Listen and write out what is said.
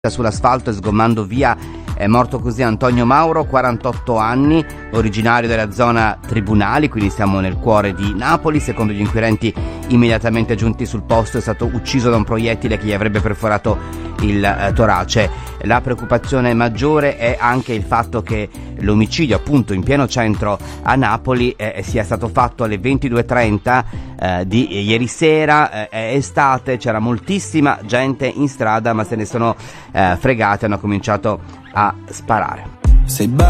sull'asfalto e sgommando via. È morto così Antonio Mauro, 48 anni, originario della zona Tribunali, quindi siamo nel cuore di Napoli. Secondo gli inquirenti immediatamente giunti sul posto è stato ucciso da un proiettile che gli avrebbe perforato il torace. La preoccupazione maggiore è anche il fatto che l'omicidio appunto in pieno centro a Napoli sia stato fatto alle 22:30 di ieri sera. È estate, c'era moltissima gente in strada, ma se ne sono fregati, hanno cominciato a sparare.